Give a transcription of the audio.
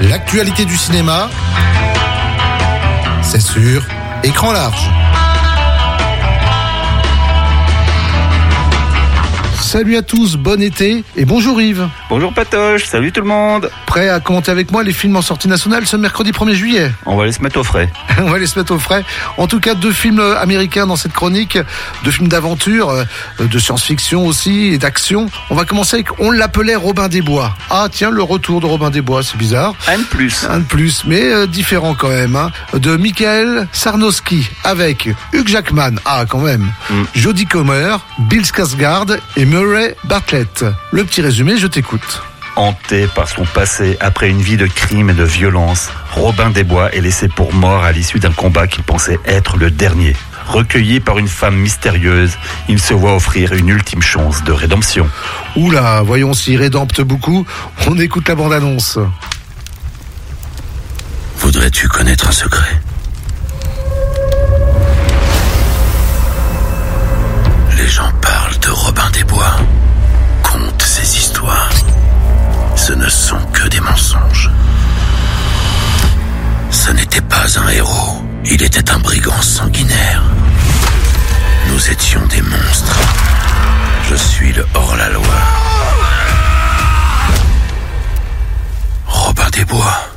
L'actualité du cinéma, c'est sur Écran large. Salut à tous, bon été et bonjour Yves. Bonjour Patoche, salut tout le monde. Prêt à commenter avec moi les films en sortie nationale ce mercredi 1er juillet? On va aller se mettre au frais. On va aller se mettre au frais. En tout cas, 2 films américains dans cette chronique, 2 films d'aventure, de science-fiction aussi et d'action. On va commencer avec On l'appelait Robin des Bois. Ah tiens, le retour de Robin des Bois, c'est bizarre. Un de plus. Un de plus, mais différent quand même. De Michael Sarnowski avec Hugh Jackman, quand même, Jodie Comer, Bill Skarsgård et Murray Bartlett. Le petit résumé, je t'écoute. Hanté par son passé, après une vie de crime et de violence, Robin des Bois est laissé pour mort à l'issue d'un combat qu'il pensait être le dernier. Recueilli par une femme mystérieuse, il se voit offrir une ultime chance de rédemption. Oula, voyons s'il rédempte beaucoup. On écoute la bande-annonce. Voudrais-tu connaître un secret ? Les gens parlent de Robin des Bois, content ses histoires. Ce ne sont que des mensonges. Ce n'était pas un héros, il était un brigand sanguinaire. Nous étions des monstres. Je suis le hors-la-loi. Robin des Bois.